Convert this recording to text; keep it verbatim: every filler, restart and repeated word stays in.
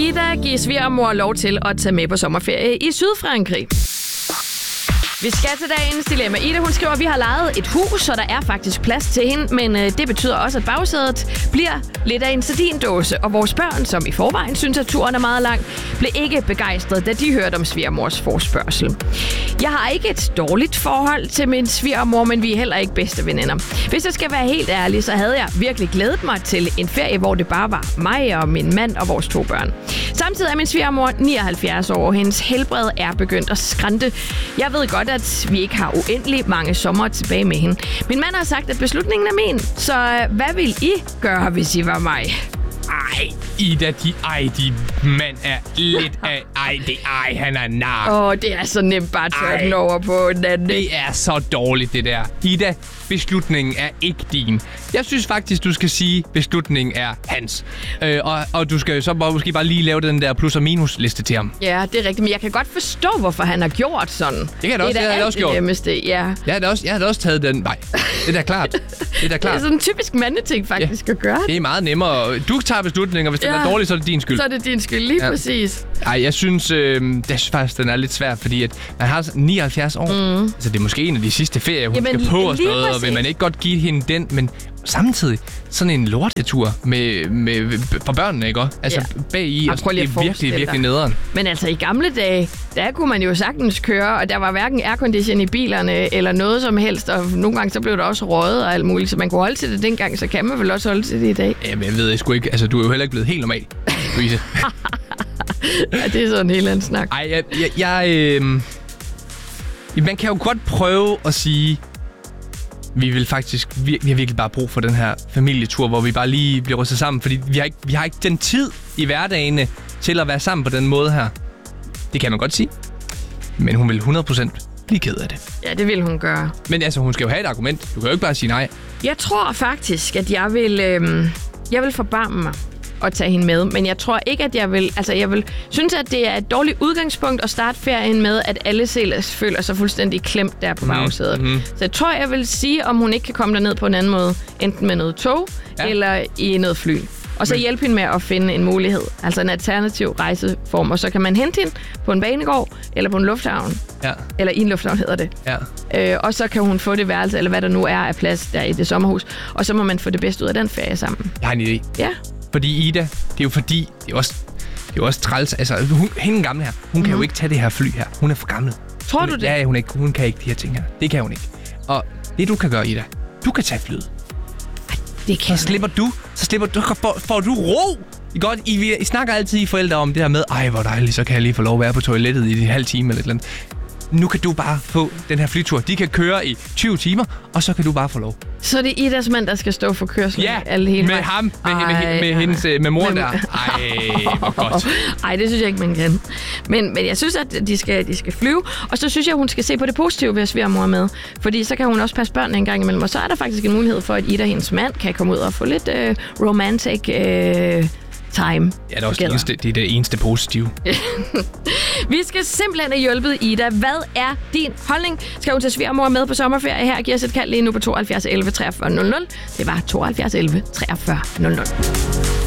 Ida giver svigermor lov til at tage med på sommerferie i Sydfrankrig. Vi skal til dagens dilemma. Ida, hun skriver, at vi har lejet et hus, så der er faktisk plads til hende, men øh, det betyder også, at bagsædet bliver lidt af en sardindåse, og vores børn, som i forvejen synes, at turen er meget lang, blev ikke begejstrede, da de hørte om svigermors forspørgsel. Jeg har ikke et dårligt forhold til min svigermor, men vi er heller ikke bedste veninder. Hvis jeg skal være helt ærlig, så havde jeg virkelig glædet mig til en ferie, hvor det bare var mig og min mand og vores to børn. Samtidig er min svigermor nioghalvfjerds år, og hendes helbred er begyndt at skrante. Jeg ved godt, at vi ikke har uendelig mange sommer tilbage med hende. Min mand har sagt, at beslutningen er min. Så hvad vil I gøre, hvis I var mig? Ej, Ida, de, ej, de mand er lidt af... Ej, det, ej, han er nar. Åh, oh, det er så nemt bare at tørre den over på den anden. Det er så dårligt, det der. Ida, beslutningen er ikke din. Jeg synes faktisk, du skal sige, at beslutningen er hans. Øh, og, og du skal så bare, måske bare lige lave den der plus- og minus-liste til ham. Ja, det er rigtigt, men jeg kan godt forstå, hvorfor han har gjort sådan. Det kan jeg da også, det er det også gjort. Nemmeste, ja. Jeg har da også, jeg har da også taget den vej. Det er da klart. Det er da klart. Det er sådan en typisk mandeting faktisk ja. At gøre. Det er meget nemmere. Du tager beslutninger, hvis ja. Den er dårlig, så er det din skyld. Så er det din skyld, lige ja. Præcis. Ej, jeg synes, øh, det synes faktisk, den er lidt svær, fordi at man har nioghalvfjerds år. Mm. Altså, det er måske en af de sidste ferier, hun Jamen, skal på og sådan noget, og vil man ikke godt give hende den, men samtidig sådan en lortetur med, med, for børnene, ikke også? Altså, ja. Bag i, og det er virkelig, virkelig nederen. Men altså, i gamle dage, der kunne man jo sagtens køre, og der var hverken aircondition i bilerne, eller noget som helst, og nogle gange så blev der også røget og alt muligt, så man kunne holde til det dengang, så kan man vel også holde til det i dag. Jamen, jeg ved jeg sgu ikke, altså, du er jo heller ikke blevet helt normal, Louise. Ja, det er sådan en helt anden snak. Ej, jeg... jeg, jeg øh... Man kan jo godt prøve at sige, vi vil faktisk, vi, vi har virkelig bare brug for den her familietur, hvor vi bare lige bliver rystet sammen, fordi vi har ikke, vi har ikke den tid i hverdagene til at være sammen på den måde her. Det kan man godt sige, men hun vil hundrede procent blive ked af det. Ja, det vil hun gøre. Men altså, hun skal jo have et argument. Du kan jo ikke bare sige nej. Jeg tror faktisk, at jeg vil, øh, jeg vil forbarme mig at tage hende med, men jeg tror ikke, at jeg vil... Altså, jeg vil synes, at det er et dårligt udgangspunkt at starte ferien med, at alle selv føler sig fuldstændig klemt der på bagsædet. Mm-hmm. Så jeg tror, jeg vil sige, om hun ikke kan komme derned på en anden måde, enten med noget tog, ja. Eller i noget fly. Og så hjælpe hende med at finde en mulighed, altså en alternativ rejseform, og så kan man hente hende på en banegård, eller på en lufthavn, ja. Eller i en lufthavn hedder det. Ja. Øh, og så kan hun få det værelse, eller hvad der nu er af plads der i det sommerhus, og så må man få det bedste ud af den ferie sammen. Jeg har en idé. Ja. Fordi Ida, det er jo fordi, det er også, det er jo også træls, altså hun, hende gamle her, hun mm-hmm. kan jo ikke tage det her fly her, hun er for gammel. Tror hun, du det? Ja, hun, ikke, hun kan ikke de her ting her, det kan hun ikke. Og det du kan gøre, Ida, du kan tage flyet. Det kan så slipper du, så slipper du, får, får du ro. I, godt, I, I snakker altid I forældre om det her med, ej hvor dejligt, så kan jeg lige få lov at være på toilettet i en halv time eller et eller andet. Nu kan du bare få den her flytur. De kan køre i tyve timer, og så kan du bare få lov. Så det er Idas mand, der skal stå for kørslen? Ja, alle hele med vej. Ham, med, ej, med, med, med hendes med mor der. Ej, hvor godt. Ej, det synes jeg ikke, man kan. Men, men jeg synes, at de skal, de skal flyve. Og så synes jeg, hun skal se på det positive ved at svigermor med. Fordi så kan hun også passe børnene en gang imellem. Og så er der faktisk en mulighed for, at Ida og hendes mand kan komme ud og få lidt øh, romantic... Øh, time. Ja, det er også det, eneste, det er det eneste positive. Vi skal simpelthen have hjulpet Ida. Hvad er din holdning? Skal hun tage svigermor med på sommerferie her? Giv os et kald lige nu på tooghalvfjerds elleve treogfyrre nul nul. Det var tooghalvfjerds elleve treogfyrre nul nul.